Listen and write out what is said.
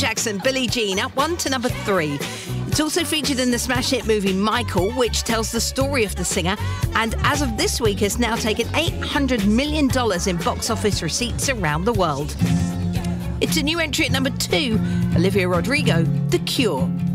Jackson, Billie Jean, up 1 to number 3. It's also featured in the smash hit movie Michael, which tells the story of the singer, and as of this week has now taken $800 million in box office receipts around the world. It's a new entry at number 2, Olivia Rodrigo, The Cure.